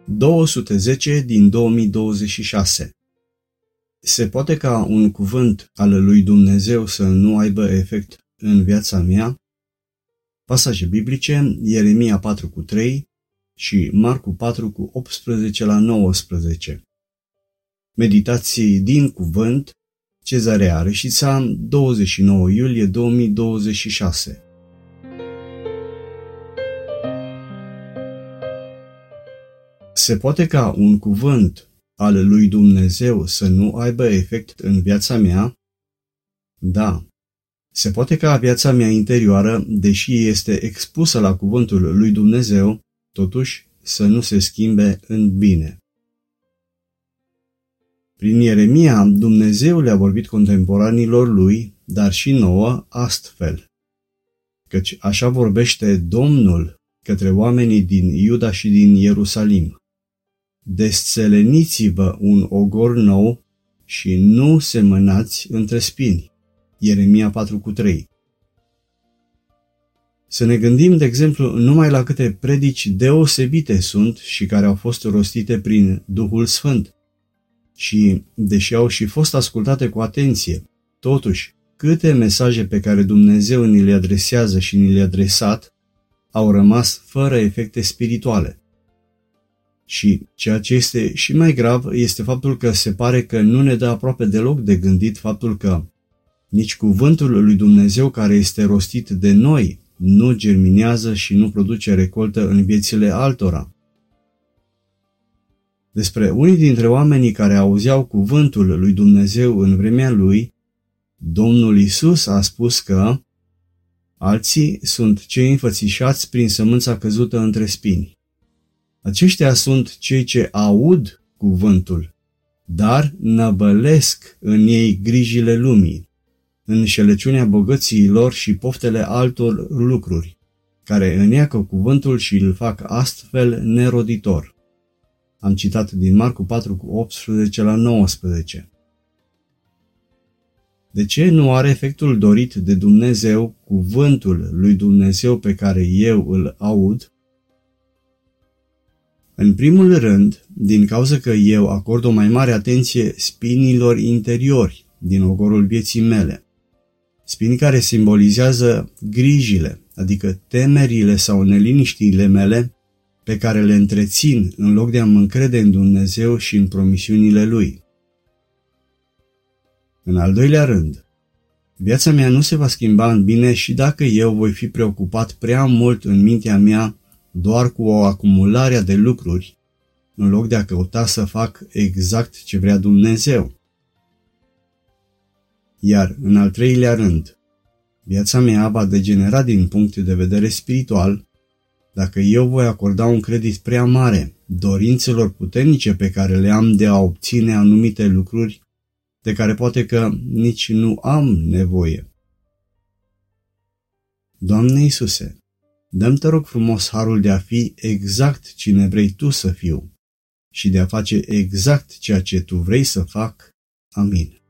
210 din 2026. Se poate ca un cuvânt al lui Dumnezeu să nu aibă efect în viața mea? Pasaje biblice: Ieremia 4:3 și Marcu 4:18-19. Meditații din cuvânt, Cezarea Reșița, 29 iulie 2026. Se poate ca un cuvânt al lui Dumnezeu să nu aibă efect în viața mea? Da. Se poate ca viața mea interioară, deși este expusă la cuvântul lui Dumnezeu, totuși să nu se schimbe în bine. Prin Ieremia, Dumnezeu le-a vorbit contemporanilor lui, dar și nouă, astfel. Căci așa vorbește Domnul către oamenii din Iuda și din Ierusalim. Desțeleniți-vă un ogor nou și nu semănați între spini. Ieremia 4:3. Să ne gândim, de exemplu, numai la câte predici deosebite sunt și care au fost rostite prin Duhul Sfânt. Și, deși au și fost ascultate cu atenție, totuși, câte mesaje pe care Dumnezeu ni le adresează și ni le-a adresat au rămas fără efecte spirituale. Și ceea ce este și mai grav este faptul că se pare că nu ne dă aproape deloc de gândit faptul că nici cuvântul lui Dumnezeu care este rostit de noi nu germinează și nu produce recoltă în viețile altora. Despre unii dintre oamenii care auzeau cuvântul lui Dumnezeu în vremea lui, Domnul Iisus a spus că alții sunt cei înfățișați prin sămânța căzută între spini. Aceștia sunt cei ce aud cuvântul, dar năbălesc în ei grijile lumii, înșelăciunea bogățiilor și poftele altor lucruri, care îneacă cuvântul și îl fac astfel neroditor. Am citat din Marcu 4:18-19. De ce nu are efectul dorit de Dumnezeu cuvântul lui Dumnezeu pe care eu îl aud? În primul rând, din cauza că eu acord o mai mare atenție spinilor interiori din ogorul vieții mele. Spini care simbolizează grijile, adică temerile sau neliniștiile mele, pe care le întrețin în loc de a mă încrede în Dumnezeu și în promisiunile Lui. În al doilea rând, viața mea nu se va schimba în bine și dacă eu voi fi preocupat prea mult în mintea mea doar cu o acumulare de lucruri, în loc de a căuta să fac exact ce vrea Dumnezeu. Iar, în al treilea rând, viața mea va degenera din punct de vedere spiritual dacă eu voi acorda un credit prea mare dorințelor puternice pe care le am de a obține anumite lucruri de care poate că nici nu am nevoie. Doamne Iisuse, dă-mi, te rog frumos, harul de a fi exact cine vrei Tu să fiu și de a face exact ceea ce Tu vrei să fac. Amin.